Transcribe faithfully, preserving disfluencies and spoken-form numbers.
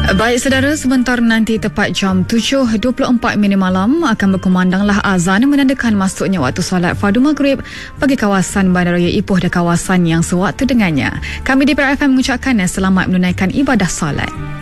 Baik saudara, sebentar nanti tepat jam tujuh dua puluh empat minit malam akan berkumandanglah azan menandakan masuknya waktu solat fardu maghrib bagi kawasan Bandaraya Ipoh dan kawasan yang sewaktu dengannya. Kami di P R F M mengucapkan selamat menunaikan ibadah solat.